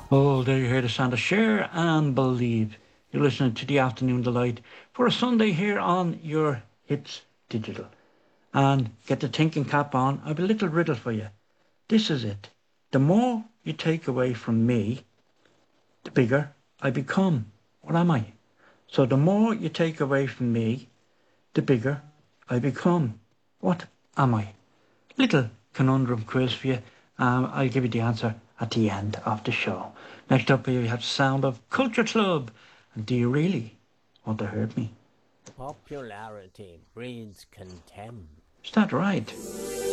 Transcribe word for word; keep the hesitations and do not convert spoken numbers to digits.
Oh, there you hear the sound of Share and Believe. You're listening to the Afternoon Delight for a Sunday here on your Hits Digital. And get the thinking cap on. I've a little riddle for you. This is it. The more you take away from me, the bigger I become. What am I? So the more you take away from me, the bigger I become. What am I? Little conundrum quiz for you. Um, I'll give you the answer at the end of the show. Next up, we have Sound of Culture Club. And do you really want to hurt me? Popularity breeds contempt. Is that right?